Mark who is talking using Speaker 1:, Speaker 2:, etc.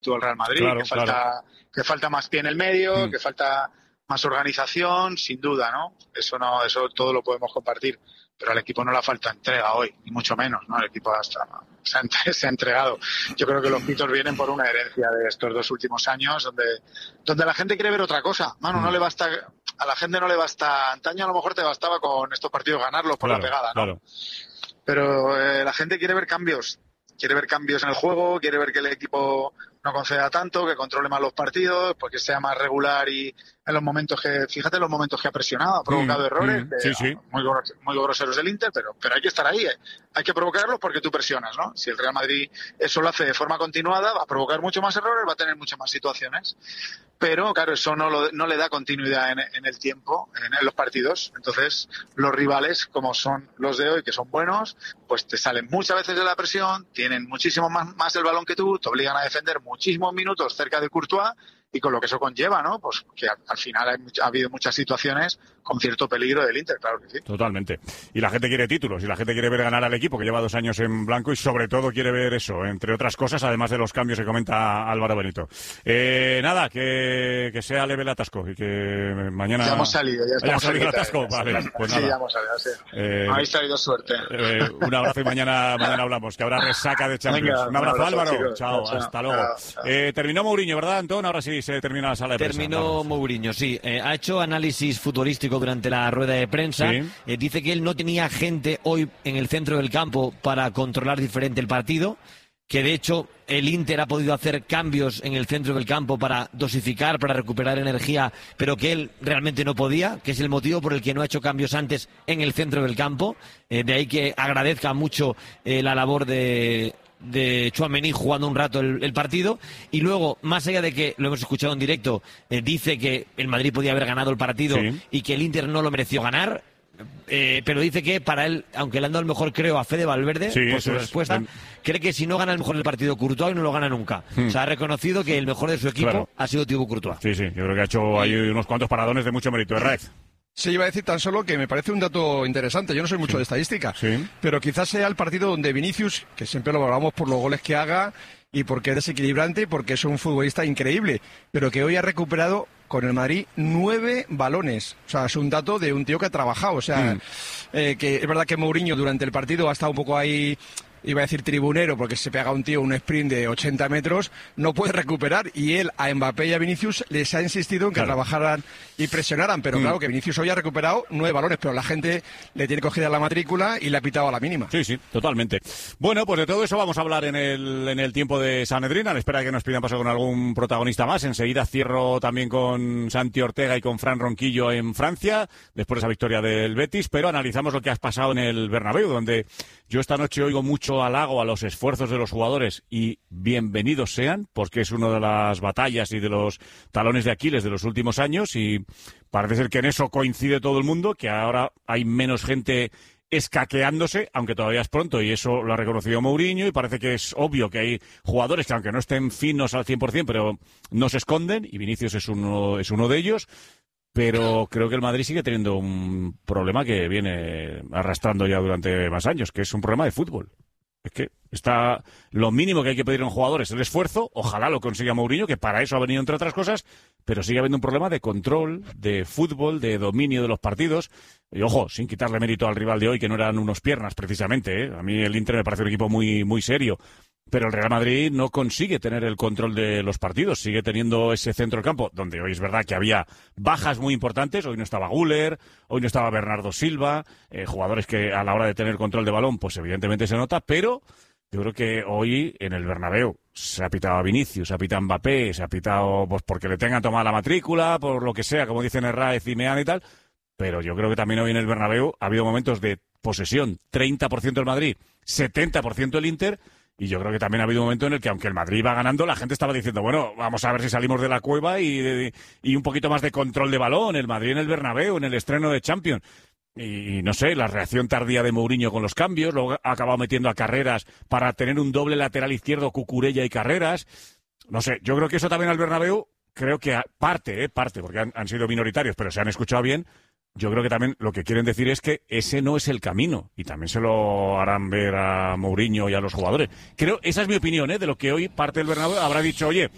Speaker 1: tuvo el Real Madrid,
Speaker 2: Claro,
Speaker 1: que falta más pie en el medio, que falta más organización, sin duda, ¿no? Eso todo lo podemos compartir, pero al equipo no le falta entrega hoy, ni mucho menos, ¿no? El equipo se ha entregado. Yo creo que los pitos vienen por una herencia de estos 2 últimos años, donde la gente quiere ver otra cosa. Mano, no le basta, a la gente no le basta. Antaño a lo mejor te bastaba con estos partidos ganarlos por la pegada, ¿no?
Speaker 2: Claro.
Speaker 1: Pero la gente quiere ver cambios. Quiere ver cambios en el juego, quiere ver que el equipo no conceda tanto, que controle más los partidos, porque sea más regular y en los momentos fíjate los momentos que ha presionado, ha provocado errores muy groseros del Inter, pero hay que estar ahí, hay que provocarlos porque tú presionas, ¿no? Si el Real Madrid eso lo hace de forma continuada, va a provocar mucho más errores, va a tener muchas más situaciones, pero claro, eso no le da continuidad en el tiempo, en los partidos. Entonces los rivales, como son los de hoy, que son buenos, pues te salen muchas veces de la presión, tienen muchísimo más el balón que tú, te obligan a defender muchísimos minutos cerca de Courtois, y con lo que eso conlleva, ¿no? Pues que al final ha habido muchas situaciones con cierto peligro del Inter, claro que sí.
Speaker 2: Totalmente. Y la gente quiere títulos, y la gente quiere ver ganar al equipo, que lleva 2 años en blanco, y sobre todo quiere ver eso, entre otras cosas, además de los cambios que comenta Álvaro Benito. Nada, que sea leve el atasco, y que mañana...
Speaker 1: Ya hemos salido, ya estamos
Speaker 2: salido el atasco, vale. Pues nada.
Speaker 1: Sí, ya hemos salido, sí. Habéis traído suerte.
Speaker 2: Un abrazo y mañana hablamos, que habrá resaca de Champions.
Speaker 1: Venga,
Speaker 2: un abrazo, Álvaro.
Speaker 1: Chicos.
Speaker 2: Chao, hasta luego. Terminó Mourinho, ¿verdad, Antón? Ahora sí se termina la sala de prensa.
Speaker 3: Terminó Mourinho, sí. Ha hecho análisis futbolístico durante la rueda de prensa. Sí. Dice que él no tenía gente hoy en el centro del campo para controlar diferente el partido, que de hecho el Inter ha podido hacer cambios en el centro del campo para dosificar, para recuperar energía, pero que él realmente no podía, que es el motivo por el que no ha hecho cambios antes en el centro del campo. De ahí que agradezca mucho la labor de Tchouaméni jugando un rato el partido. Y luego, más allá de que lo hemos escuchado en directo, dice que el Madrid podía haber ganado el partido y que el Inter no lo mereció ganar, pero dice que para él, aunque le han dado el mejor, creo, a Fede Valverde, por su respuesta, cree que si no gana el mejor del partido Courtois, no lo gana nunca. O sea, ha reconocido que el mejor de su equipo ha sido Thibaut Courtois.
Speaker 2: Sí, yo creo que ha hecho ahí unos cuantos paradones de mucho mérito. Raez.
Speaker 4: Sí, iba a decir tan solo que me parece un dato interesante. Yo no soy mucho de estadística, pero quizás sea el partido donde Vinicius, que siempre lo valoramos por los goles que haga y porque es desequilibrante y porque es un futbolista increíble, pero que hoy ha recuperado con el Madrid 9 balones. O sea, es un dato de un tío que ha trabajado. O sea, que es verdad que Mourinho durante el partido ha estado un poco ahí, iba a decir tribunero, porque se pega un tío un sprint de 80 metros, no puede recuperar, y él a Mbappé y a Vinicius les ha insistido en que trabajaran y presionaran, pero claro que Vinicius hoy ha recuperado 9 balones, pero la gente le tiene cogida la matrícula y le ha pitado a la mínima.
Speaker 2: Sí, totalmente. Bueno, pues de todo eso vamos a hablar en el tiempo de Sanedrín, a la espera de que nos pidan paso con algún protagonista más. Enseguida cierro también con Santi Ortega y con Fran Ronquillo en Francia, después de esa victoria del Betis, pero analizamos lo que has pasado en el Bernabéu, donde yo esta noche oigo mucho halago a los esfuerzos de los jugadores, y bienvenidos sean, porque es una de las batallas y de los talones de Aquiles de los últimos años, y parece ser que en eso coincide todo el mundo, que ahora hay menos gente escaqueándose, aunque todavía es pronto, y eso lo ha reconocido Mourinho, y parece que es obvio que hay jugadores que, aunque no estén finos al 100%, pero no se esconden, y Vinicius es uno de ellos. Pero creo que el Madrid sigue teniendo un problema que viene arrastrando ya durante más años, que es un problema de fútbol. Es que está lo mínimo que hay que pedir a un jugador es el esfuerzo. Ojalá lo consiga Mourinho, que para eso ha venido, entre otras cosas, pero sigue habiendo un problema de control, de fútbol, de dominio de los partidos. Y ojo, sin quitarle mérito al rival de hoy, que no eran unos piernas precisamente, ¿eh? A mí el Inter me parece un equipo muy, muy serio. Pero el Real Madrid no consigue tener el control de los partidos, sigue teniendo ese centro del campo, donde hoy es verdad que había bajas muy importantes. Hoy no estaba Güler, hoy no estaba Bernardo Silva, jugadores que a la hora de tener control de balón, pues evidentemente se nota, pero yo creo que hoy en el Bernabéu se ha pitado a Vinicius, se ha pitado a Mbappé, se ha pitado pues porque le tengan tomada la matrícula, por lo que sea, como dicen Herrera, Zimeán y tal, pero yo creo que también hoy en el Bernabéu ha habido momentos de posesión, 30% el Madrid, 70% el Inter. Y yo creo que también ha habido un momento en el que, aunque el Madrid iba ganando, la gente estaba diciendo, bueno, vamos a ver si salimos de la cueva y un poquito más de control de balón. El Madrid en el Bernabéu, en el estreno de Champions. Y no sé, la reacción tardía de Mourinho con los cambios, luego ha acabado metiendo a Carreras para tener un doble lateral izquierdo, Cucurella y Carreras. No sé, yo creo que eso también al Bernabéu, creo que parte, porque han sido minoritarios, pero se han escuchado bien. Yo creo que también lo que quieren decir es que ese no es el camino, y también se lo harán ver a Mourinho y a los jugadores. Esa es mi opinión, de lo que hoy parte del Bernabéu habrá dicho, oye,